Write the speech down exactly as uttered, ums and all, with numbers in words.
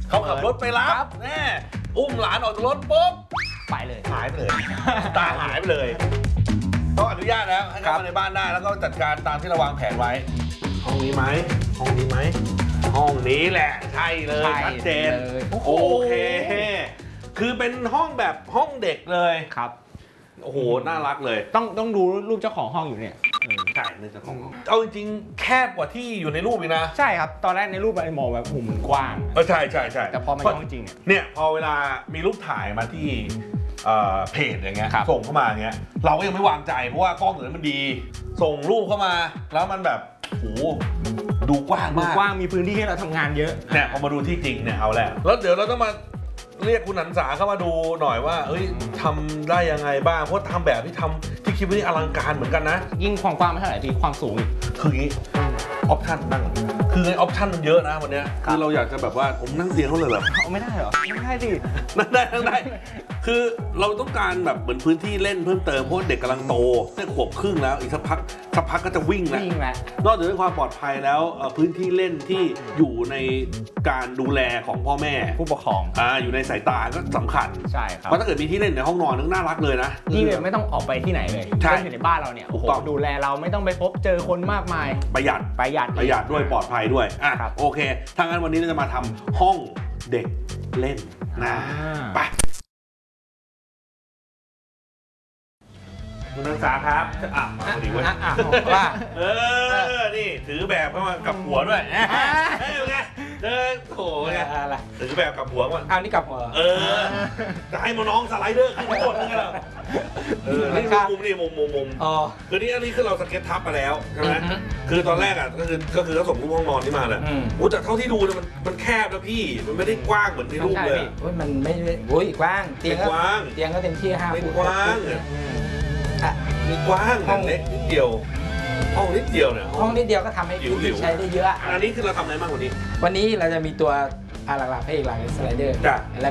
เขาขับรถไปรับแน่อุ้มหลานออกจากรถปุ๊บไปเลยหายไปเลยตาหายไปเลยต้องอนุญาตแล้วให้เข้ามาในบ้านได้แล้วก็จัดการตามที่เราวางแผนไว้ ห้องนี้ไหมห้องนี้ไหมห้องนี้แหละใช่เลยชัดเจนโอเคคือเป็นห้องแบบห้องเด็กเลยครับโอ้โหน่ารักเลยต้องต้องดูรูปเจ้าของห้องอยู่เนี่ยใช่ในเจ้าของห้องเอาจริงๆแคบกว่าที่อยู่ในรูปอีกนะใช่ครับตอนแรกในรูปมันมองแบบมุมกว้างเออใช่ใช่ใช่แต่พอมาห้องจริงเนี่ยเนี่ยพอเวลามีรูปถ่ายมาที่เพจอย่างเงี้ยส่งเข้ามาอย่างเงี้ยเราก็ยังไม่วางใจเพราะว่ากล้องตัวนั้นมันดีส่งรูปเข้ามาแล้วมันแบบโอ้ดูกว้างมากกว้างมีพื้นที่ให้เราทำงานเยอะเนี่ยพอมาดูที่จริงเนี่ยเอาแล้วแล้วเดี๋ยวเราต้องมาเรียกคุณหันษาเข้ามาดูหน่อยว่าเฮ้ยทำได้ยังไงบ้างเพราะทำแบบที่ทำที่คิดว่านี่อลังการเหมือนกันนะยิ่งความกว้างไม่เท่าไหร่ที่ความสูงอีกคืออย่างนี้ออปชั่นนั่งคือไงออปชั่นมันเยอะนะวันนี้คือเราอยากจะแบบว่าผมนั่งเตียงเขาเลยเหรอเอาไม่ได้เหรอไม่ได้ดินั่งได้นั่งได้คือเราต้องการแบบเหมือนพื้นที่เล่นเพิ่มเติมเพราะเด็กกำลังโตได้ขวบครึ่งแล้วอีกสักพักสักพักก็จะวิ่งแล้วนอกจากเรื่องความปลอดภัยแล้วพื้นที่เล่นที่อยู่ในการดูแลของพ่อแม่ผู้ปกครองอ่าอยู่ในสายตาก็สำคัญใช่ครับเพราะถ้าเกิดมีที่เล่นในห้องนอนนึกน่ารักเลยนะนี่เลยไม่ต้องออกไปที่ไหนเลยเล่นอยู่ในบ้านเราเนี่ยโอ้โหดูแลเราไม่ต้องไปพบเจอคนมากมายประหยัดประหยัดประหยัดด้วยปลอดภัยด้วยอ่ะโอเคถ้างั้นวันนี้เราจะมาทำห้องเด็กเล่นนะไปคุณนักศึกษาครับอ่ะมาพอดีเว้ยว่าเออนี่ถือแบบเข้ามากับหัวด้วยเฮ้ยไงเดินโอ้ยอะไรถือแบบกับหัวมันอ้าวนี่กับหัวเออจะให้มาน้องสไลเดอร์ขึ้นหมดเลยเหรอเออนี่มุมนี่มุมมุมมุมอ๋อคือนี่อันนี้คือเราสเก็ตทับมาแล้วใช่ไหมคือตอนแรกอ่ะก็คือก็คือเขาส่งรูปห้องนอนที่มาแหละโอ้แต่เท่าที่ดูเนี่ยมันมันแคบนะพี่มันไม่ได้กว้างเหมือนในรูปเลยโอ้ยมันไม่โอ้ยกว้างเตียงก็เตียงก็เต็มที่ห้าฟุตกว้างมีกว้างห้องเล็กนิดเดียวห้องนิดเดียวเนี่ยห้องนิดเดียวก็ทำให้พื้นที่ใช้ได้เยอะอันนี้คือเราทำอะไรบ้างวันนี้วันนี้เราจะมีตัวหลักๆให้อีกหลังสไลเดอร์